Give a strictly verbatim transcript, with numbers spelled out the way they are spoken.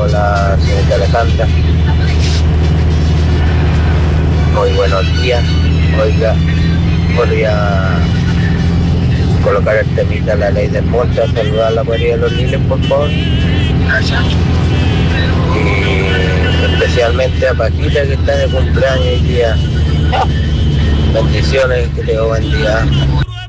Hola, señorita Alejandra. Muy buenos días. Oiga, podría colocar el temita La Ley del Monte, saludar a la María de los Niles, por favor. Y especialmente a Paquita, que está de cumpleaños hoy día. Bendiciones, que tenga buen día.